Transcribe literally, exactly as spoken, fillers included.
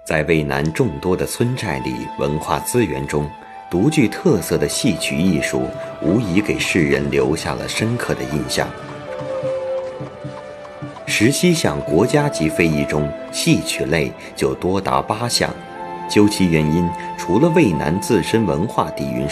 在渭南众多的村寨里，文化资源中，独具特色的戏曲艺术无疑给世人留下了深刻的印象。十七项国家级非遗中，戏曲类就多达八项。究其原因，除了渭南自身文化底蕴